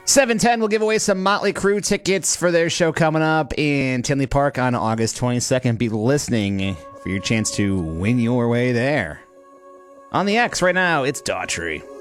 7:10, we'll give away some Motley Crue tickets for their show coming up in Tinley Park on August 22nd. Be listening for your chance to win your way there. On the X right now, it's Daughtry.